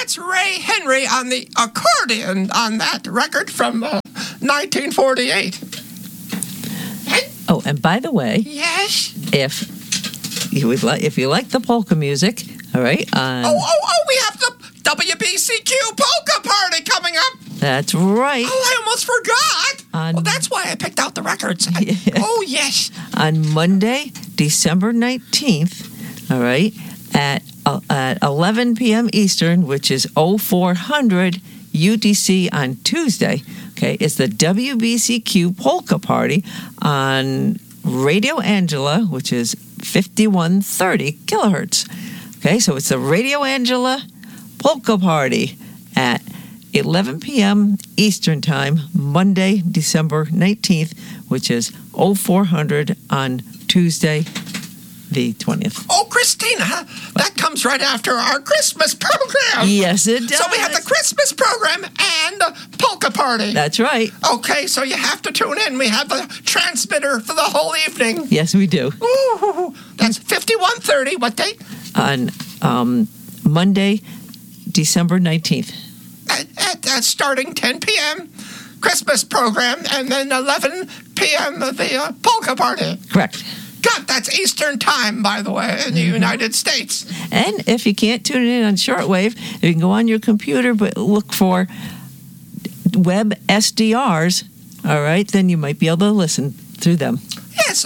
that's Ray Henry on the accordion on that record from 1948. Oh, and by the way, Yes? if you like the polka music, all right, Oh, we have the WBCQ Polka Party coming up. that's right. Oh, I almost forgot. On- Well, that's why I picked out the records. Yeah. Oh, yes. On Monday, December 19th, all right, at 11 p.m. Eastern, which is 0400 UTC on Tuesday, okay, it's the WBCQ Polka Party on Radio Angela, which is 5130 kilohertz. Okay, so it's the Radio Angela Polka Party at 11 p.m. Eastern Time, Monday, December 19th, which is 0400 on Tuesday, the 20th. Oh, Christina, that comes right after our Christmas program. Yes, it does. So we have the Christmas program and the polka party. That's right. Okay, so you have to tune in. We have the transmitter for the whole evening. Yes, we do. Ooh, that's 5130. What date? On Monday, December 19th. At starting 10 p.m. Christmas program, and then 11 p.m. the polka party. Correct. God, that's Eastern time, by the way, in the United States. And if you can't tune in on shortwave, you can go on your computer, but look for web SDRs, all right? Then you might be able to listen through them. Yes,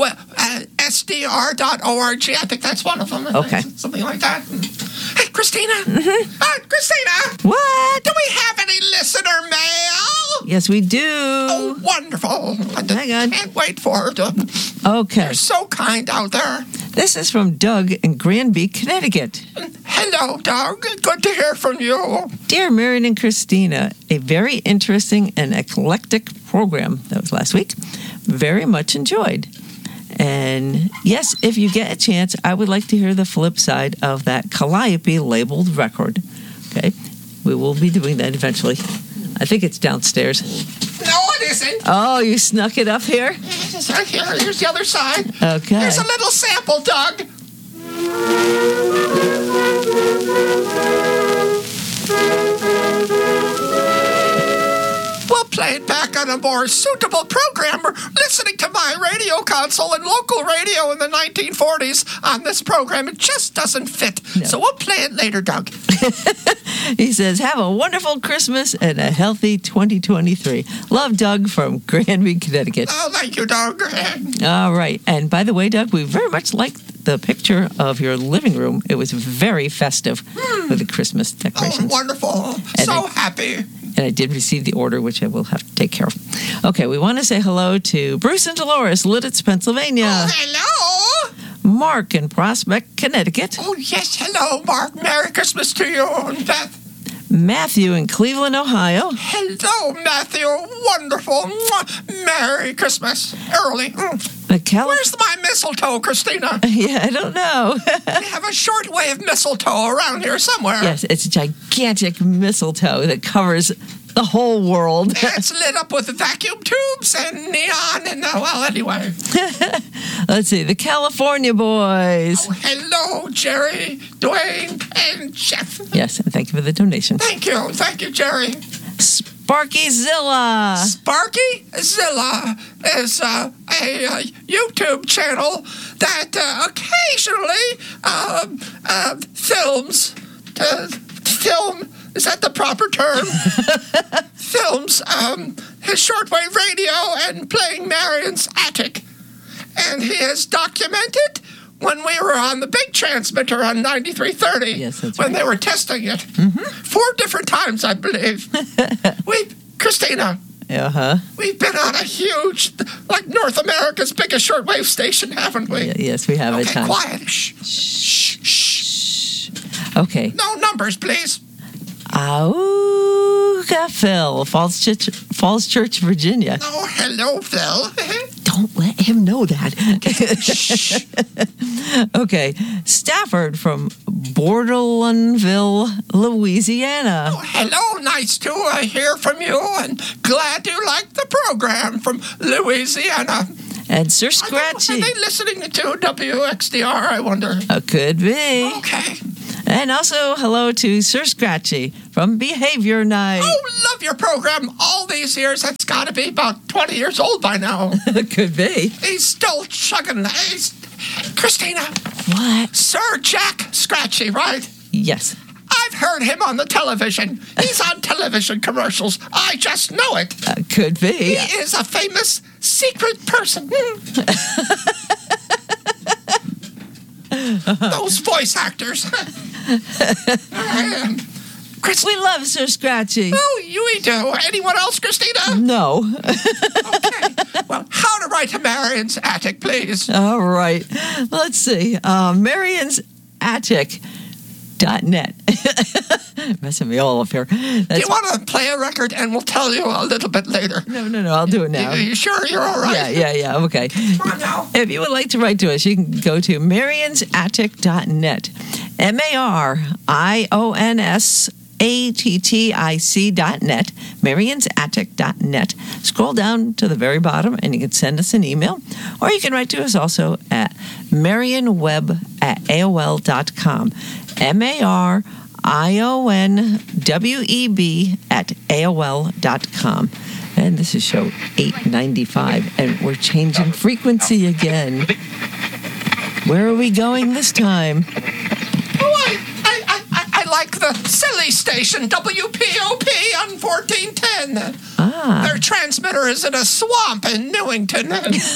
SDR.org. I think that's one of them. Okay. Something like that. Hey, Christina. Christina. What? Do we have any listener mail? Yes, we do. Oh, wonderful. Hang on. Can't wait for it. Okay. They're so kind out there. This is from Doug in Granby, Connecticut. Hello, Doug. Good to hear from you. Dear Marion and Christina, a very interesting and eclectic program. That was last week. Very much enjoyed. And yes, if you get a chance, I would like to hear the flip side of that Calliope labeled record. Okay? We will be doing that eventually. I think it's downstairs. No, it isn't. Oh, you snuck it up here? It's right here. Here's the other side. Okay. Here's a little sample, Doug. We'll play it back on a more suitable program. We're listening to my radio console and local radio in the 1940s on this program. It just doesn't fit. No. So we'll play it later, Doug. He says, have a wonderful Christmas and a healthy 2023. Love, Doug from Granby, Connecticut. Oh, thank you, Doug. All right. And by the way, Doug, we very much liked the picture of your living room. It was very festive with the Christmas Oh, decorations. wonderful. So happy. And I did receive the order, which I will have to take care of. Okay, we want to say hello to Bruce and Dolores, Lidditz, Pennsylvania. Oh, hello. Mark in Prospect, Connecticut. Oh, yes. Hello, Mark. Merry Christmas to you and Beth. Matthew in Cleveland, Ohio. Hello, Matthew. Wonderful. Mwah. Merry Christmas. Early. Where's my mistletoe, Christina? Yeah, I don't know. We have a shortwave mistletoe around here somewhere. Yes, it's a gigantic mistletoe that covers the whole world. It's lit up with vacuum tubes and neon and, well, anyway. Let's see, the California Boys. Oh, hello, Jerry, Dwayne, and Jeff. Yes, and thank you for the donation. Thank you. Thank you, Jerry. Sparky Zilla. Sparky Zilla is a YouTube channel that occasionally films. Film, is that the proper term? Films his shortwave radio and playing Marion's attic. And he has documented when we were on the big transmitter on 9330. Yes, that's when right. they were testing it. 4 different times, I believe. Christina, we've been on a huge, like North America's biggest shortwave station, haven't we? Yes, we have okay, at times. Quiet. Shh. Okay. No numbers, please. Auga Phil, Falls Church, Virginia. Oh, hello, Phil. Don't let him know that. Okay. Stafford from Bordelonville, Louisiana. Oh, hello. Nice to hear from you, and glad you like the program from Louisiana. And Sir Scratchy. Are they listening to WXDR, I wonder? Could be. Okay. And also, hello to Sir Scratchy from Behavior Night. Oh, love your program. All these years, that's got to be about 20 years old by now. Could be. He's still chugging. Christina. What? Sir Jack Scratchy, right? Yes. I've heard him on the television. He's on television commercials. I just know it. Could be. He is a famous secret person. Those voice actors. We love Sir Scratchy. Oh, we do. Anyone else, Christina? No. Okay. Well, how to write to Marion's Attic, please. All right. Let's see. Marion's Attic.net. Messing me all up here. Do you want to play a record and we'll tell you a little bit later? No. I'll do it now. Are you sure you're all right? Yeah. Okay. Come on now. If you would like to write to us, you can go to marionsattic.net. MarionSattic.net. marionsattic.net. Scroll down to the very bottom and you can send us an email. Or you can write to us also at marionweb@aol.com. MarionWeb@aol.com. And this is show 895, and we're changing frequency again. Where are we going this time? Oh, I like the silly station, WPOP on 1410. Their transmitter is in a swamp in Newington.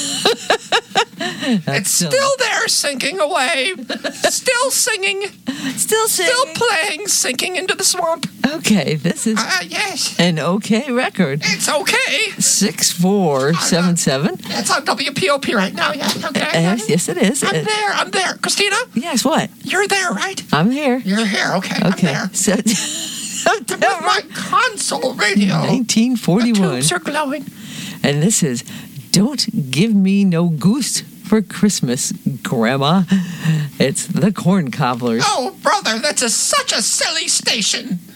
It's still there, sinking away. Still singing. Still singing. Still playing, sinking into the swamp. Okay, this is yes. an okay record. It's okay. 6477. It's on WPOP right now, yeah. Okay. Yes, it is. I'm there. Christina? Yes, what? You're there, right? I'm here. You're here, okay. I'm there. So, With my console radio. 1941. The tubes are glowing. And this is Don't Give Me No Goose for Christmas, Grandma. It's the Corn Cobblers. Oh, brother, that's such a silly station.